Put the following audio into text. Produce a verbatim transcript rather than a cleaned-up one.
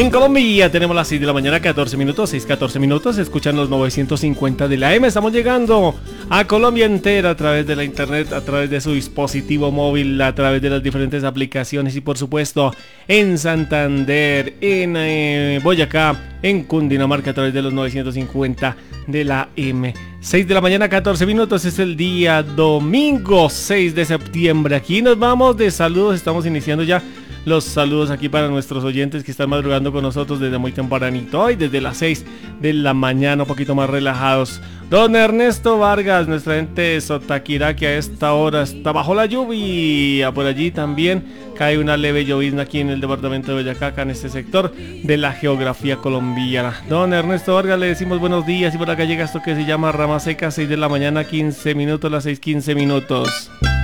En Colombia tenemos las seis de la mañana, catorce minutos, seis, catorce minutos, escuchan los novecientos cincuenta de la M. Estamos llegando a Colombia entera a través de la internet, a través de su dispositivo móvil, a través de las diferentes aplicaciones y por supuesto en Santander, en eh, Boyacá, en Cundinamarca a través de los novecientos cincuenta de la M. seis de la mañana, catorce minutos, es el día domingo seis de septiembre. Aquí nos vamos de saludos, estamos iniciando ya los saludos aquí para nuestros oyentes que están madrugando con nosotros desde muy tempranito hoy, desde las seis de la mañana, un poquito más relajados. Don Ernesto Vargas, nuestra gente de Sotaquirá, que a esta hora está bajo la lluvia. Por allí también cae una leve llovizna aquí en el departamento de Boyacá, acá en este sector de la geografía colombiana. Don Ernesto Vargas, le decimos buenos días y por acá llega esto que se llama Rama Seca, seis de la mañana, quince minutos, las seis quince minutos.